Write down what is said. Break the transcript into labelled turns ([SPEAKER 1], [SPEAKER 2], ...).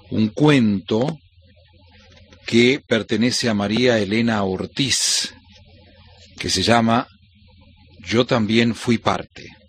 [SPEAKER 1] un cuento que pertenece a María Elena Ortiz, que se llama Yo también fui parte.